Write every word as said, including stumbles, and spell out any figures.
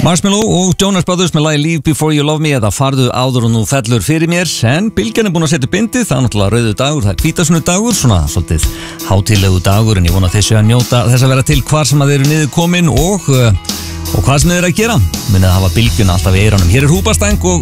Marshmello og Jonas Brothers með lagi Leave Before You Love Me eða Farðu áður og nú fellur fyrir mér. En Bylgjan er búin að setja bindið, það er náttúrulega rauður dagur, það er hvítasunnu dagur, svona svolítið hátíðlegu dagur, en ég vona að þessu að njóta þess að vera til hvar sem að þeir eru niður komin og, og hvað sem þeir eru að gera. Minnið að hafa Bylgjuna alltaf í eiranum. Hér er Húbastang og